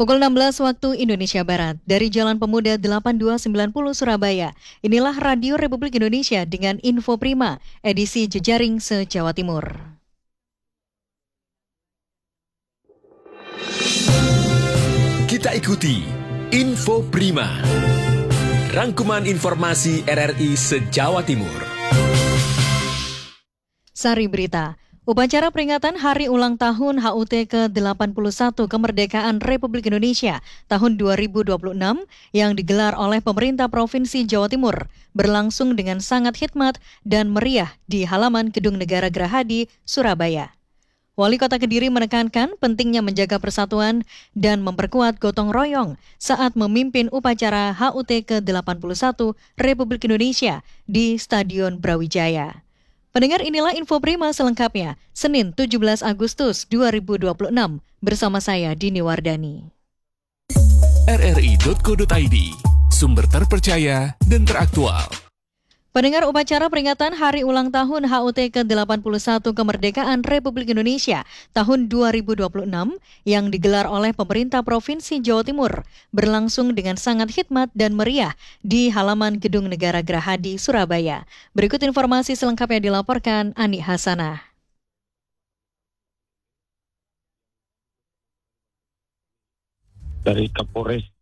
Pukul 16 waktu Indonesia Barat, dari Jalan Pemuda 8290 Surabaya. Inilah Radio Republik Indonesia dengan Info Prima, edisi Jejaring se-Jawa Timur. Kita ikuti Info Prima, rangkuman informasi RRI se-Jawa Timur. Sari berita. Upacara peringatan Hari Ulang Tahun HUT ke-81 Kemerdekaan Republik Indonesia tahun 2026 yang digelar oleh pemerintah Provinsi Jawa Timur berlangsung dengan sangat hikmat dan meriah di halaman Gedung Negara Gerahadi, Surabaya. Wali Kota Kediri menekankan pentingnya menjaga persatuan dan memperkuat gotong royong saat memimpin upacara HUT ke-81 Republik Indonesia di Stadion Brawijaya. Pendengar, inilah Info Prima selengkapnya, Senin 17 Agustus 2026, bersama saya Dini Wardani. RRI.co.id, sumber terpercaya dan teraktual. Pendengar, upacara peringatan Hari Ulang Tahun HUT ke-81 Kemerdekaan Republik Indonesia tahun 2026 yang digelar oleh pemerintah Provinsi Jawa Timur berlangsung dengan sangat hikmat dan meriah di halaman Gedung Negara Gerahadi, Surabaya. Berikut informasi selengkapnya dilaporkan Ani Hasanah. Dari Kapolres